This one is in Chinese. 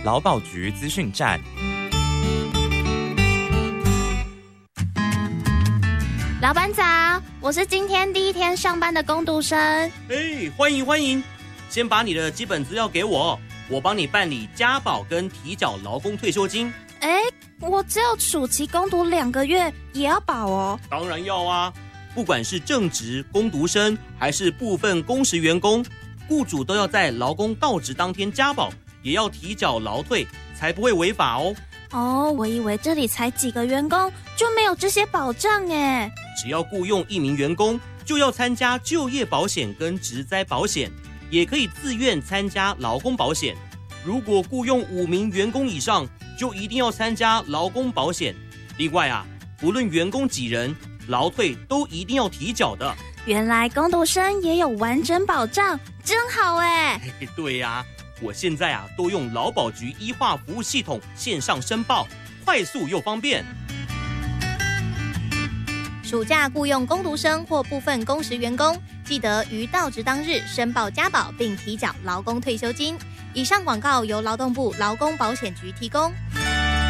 劳保局资讯站。 老板早，我是今天第一天上班的工读生。 欢迎欢迎，先把你的基本资料给我，我帮你办理加保跟提缴劳工退休金。 我只有暑期工读2个月，也要保哦？ 当然要啊，不管是正职工读生还是部分工时员工，雇主都要在劳工到职当天加保，也要提缴劳退，才不会违法哦。 我以为这里才几个员工就没有这些保障耶。 只要雇用1名员工，就要参加就业保险跟职灾保险，也可以自愿参加劳工保险。如果雇用5名员工以上，就一定要参加劳工保险。另外啊，不论员工几人，劳退都一定要提缴的。 原来工读生也有完整保障，真好哎。 对啊，我现在啊都用劳保局医化服务系统线上申报，快速又方便。 暑假雇用工读生或部分工时员工，记得于到职当日申报加保并提缴劳工退休金。以上广告由劳动部劳工保险局提供。